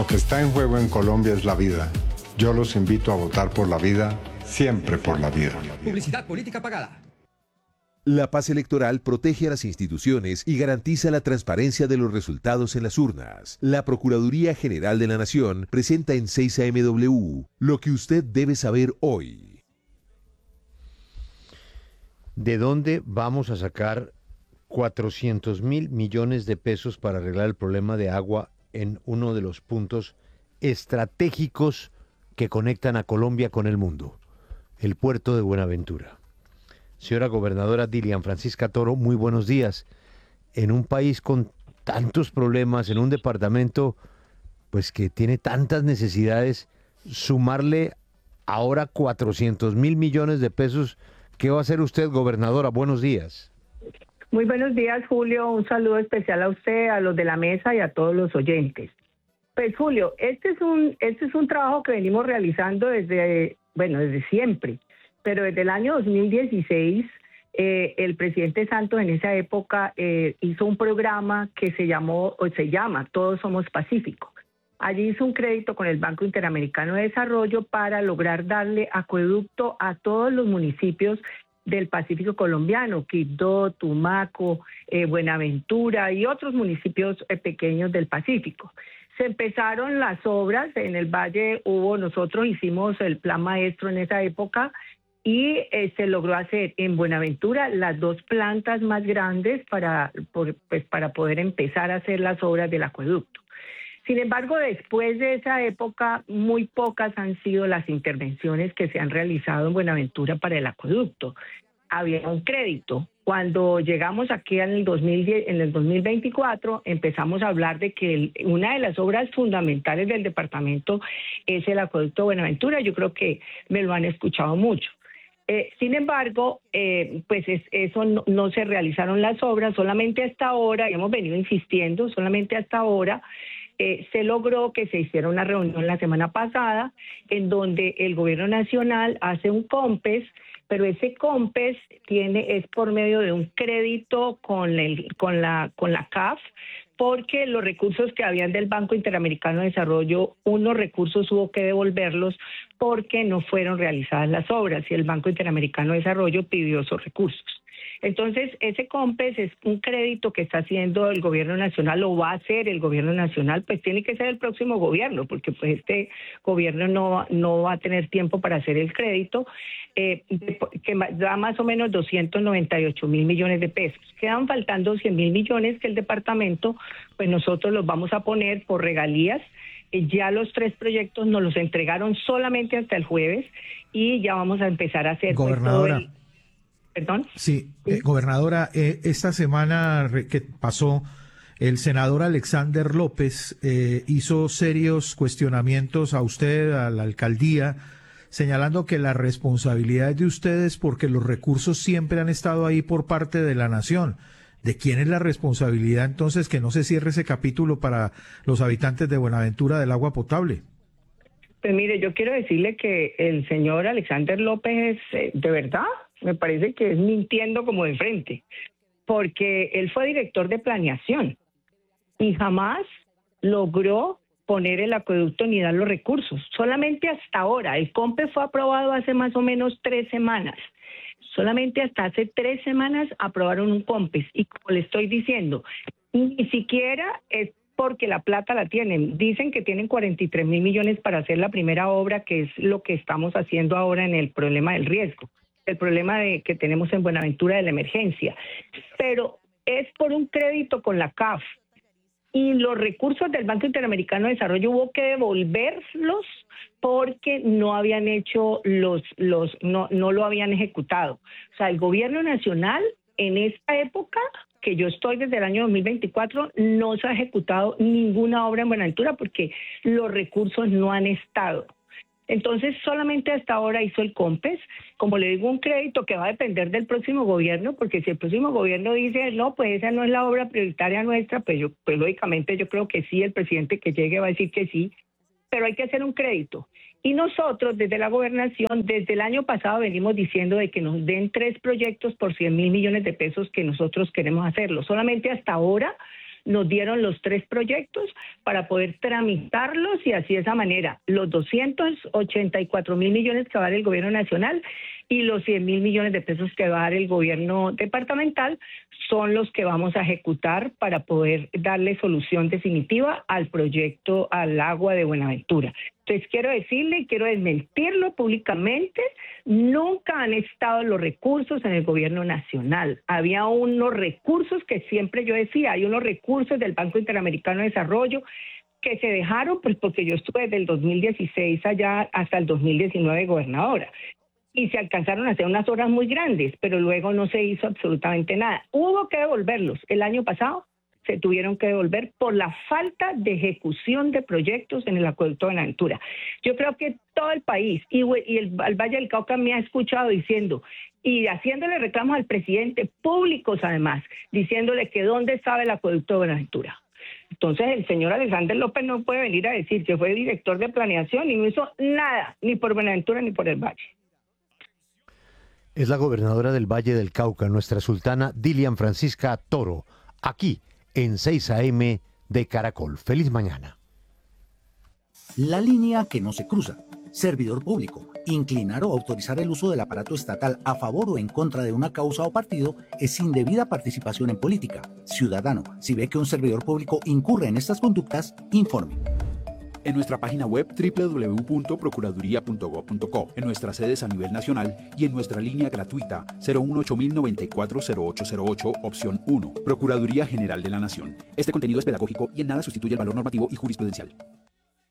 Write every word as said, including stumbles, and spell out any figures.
Lo que está en juego en Colombia es la vida. Yo los invito a votar por la vida, siempre por la vida. Publicidad política pagada. La paz electoral protege a las instituciones y garantiza la transparencia de los resultados en las urnas. La Procuraduría General de la Nación presenta en seis A M W lo que usted debe saber hoy. ¿De dónde vamos a sacar cuatrocientos mil millones de pesos para arreglar el problema de agua en uno de los puntos estratégicos que conectan a Colombia con el mundo, el puerto de Buenaventura? Señora gobernadora Dilian Francisca Toro, muy buenos días. En un país con tantos problemas, en un departamento pues que tiene tantas necesidades, sumarle ahora cuatrocientos mil millones de pesos, ¿qué va a hacer usted, gobernadora? Buenos días. Muy buenos días, Julio. Un saludo especial a usted, a los de la mesa y a todos los oyentes. Pues, Julio, este es un este es un trabajo que venimos realizando desde, bueno, desde siempre, pero desde el año dos mil dieciséis, eh, el presidente Santos en esa época eh, hizo un programa que se llamó, o se llama, Todos Somos Pacífico. Allí hizo un crédito con el Banco Interamericano de Desarrollo para lograr darle acueducto a todos los municipios del Pacífico colombiano, Quibdó, Tumaco, eh, Buenaventura y otros municipios eh, pequeños del Pacífico. Se empezaron las obras, en el Valle hubo, nosotros hicimos el plan maestro en esa época y eh, se logró hacer en Buenaventura las dos plantas más grandes para, por, pues, para poder empezar a hacer las obras del acueducto. Sin embargo, después de esa época, muy pocas han sido las intervenciones que se han realizado en Buenaventura para el acueducto. Había un crédito. Cuando llegamos aquí en el, dos mil diez, en el dos mil veinticuatro, empezamos a hablar de que el, una de las obras fundamentales del departamento es el acueducto de Buenaventura. Yo creo que me lo han escuchado mucho. Eh, sin embargo, eh, pues es, eso no, no se realizaron las obras, solamente hasta ahora, y hemos venido insistiendo, solamente hasta ahora, Eh, se logró que se hiciera una reunión la semana pasada en donde el gobierno nacional hace un COMPES, pero ese COMPES tiene, es por medio de un crédito con, el, con, la, con la C A F, porque los recursos que habían del Banco Interamericano de Desarrollo, unos recursos hubo que devolverlos porque no fueron realizadas las obras y el Banco Interamericano de Desarrollo pidió esos recursos. Entonces, ese COMPES es un crédito que está haciendo el gobierno nacional, o va a hacer el gobierno nacional, pues tiene que ser el próximo gobierno, porque pues este gobierno no, no va a tener tiempo para hacer el crédito, eh, que da más o menos doscientos noventa y ocho mil millones de pesos. Quedan faltando cien mil millones que el departamento, pues nosotros los vamos a poner por regalías. Eh, ya los tres proyectos nos los entregaron solamente hasta el jueves y ya vamos a empezar a hacer... Gobernadora. Pues, todo el... ¿Perdón? Sí, eh, gobernadora, eh, esta semana que pasó, el senador Alexander López eh, hizo serios cuestionamientos a usted, a la alcaldía, señalando que la responsabilidad es de ustedes porque los recursos siempre han estado ahí por parte de la nación. ¿De quién es la responsabilidad entonces que no se cierre ese capítulo para los habitantes de Buenaventura del agua potable? Pues mire, yo quiero decirle que el señor Alexander López, eh, de verdad, me parece que es mintiendo como de frente, porque él fue director de planeación y jamás logró poner el acueducto ni dar los recursos. Solamente hasta ahora, el COMPES fue aprobado hace más o menos tres semanas. Solamente hasta hace tres semanas aprobaron un COMPES y como le estoy diciendo, ni siquiera es porque la plata la tienen. Dicen que tienen cuarenta y tres mil millones para hacer la primera obra, que es lo que estamos haciendo ahora en el problema del riesgo, el problema de, que tenemos en Buenaventura de la emergencia. Pero es por un crédito con la C A F. Y los recursos del Banco Interamericano de Desarrollo hubo que devolverlos porque no habían hecho los, los no, no lo habían ejecutado. O sea, el gobierno nacional en esta época, que yo estoy desde el año dos mil veinticuatro, no se ha ejecutado ninguna obra en Buenaventura porque los recursos no han estado. Entonces, solamente hasta ahora hizo el COMPES, como le digo, un crédito que va a depender del próximo gobierno, porque si el próximo gobierno dice, no, pues esa no es la obra prioritaria nuestra, pues, yo, pues lógicamente yo creo que sí, el presidente que llegue va a decir que sí, pero hay que hacer un crédito. Y nosotros, desde la gobernación, desde el año pasado venimos diciendo de que nos den tres proyectos por cien mil millones de pesos que nosotros queremos hacerlo. Solamente hasta ahora nos dieron los tres proyectos para poder tramitarlos y así de esa manera los doscientos ochenta y cuatro mil millones que va a dar el gobierno nacional y los cien mil millones de pesos que va a dar el gobierno departamental son los que vamos a ejecutar para poder darle solución definitiva al proyecto al agua de Buenaventura. Entonces quiero decirle y quiero desmentirlo públicamente, nunca han estado los recursos en el gobierno nacional. Había unos recursos que siempre yo decía, hay unos recursos del Banco Interamericano de Desarrollo que se dejaron, pues porque yo estuve desde el dos mil dieciséis allá hasta el dos mil diecinueve gobernadora. Y se alcanzaron a hacer unas obras muy grandes, pero luego no se hizo absolutamente nada. Hubo que devolverlos. El año pasado se tuvieron que devolver por la falta de ejecución de proyectos en el acueducto de Buenaventura. Yo creo que todo el país y, y el, el Valle del Cauca me ha escuchado diciendo y haciéndole reclamos al presidente, públicos además, diciéndole que dónde estaba el acueducto de Buenaventura. Entonces el señor Alexander López no puede venir a decir que fue director de planeación y no hizo nada, ni por Buenaventura ni por el Valle. Es la gobernadora del Valle del Cauca, nuestra sultana Dilian Francisca Toro, aquí en seis a eme de Caracol. Feliz mañana. La línea que no se cruza. Servidor público. Inclinar o autorizar el uso del aparato estatal a favor o en contra de una causa o partido es indebida participación en política. Ciudadano, si ve que un servidor público incurre en estas conductas, informe. En nuestra página web doble u doble u doble u punto procuraduría punto gob punto co, en nuestras sedes a nivel nacional y en nuestra línea gratuita cero uno ocho mil noventa y cuatro cero ocho cero ocho, opción uno. Procuraduría General de la Nación. Este contenido es pedagógico y en nada sustituye el valor normativo y jurisprudencial.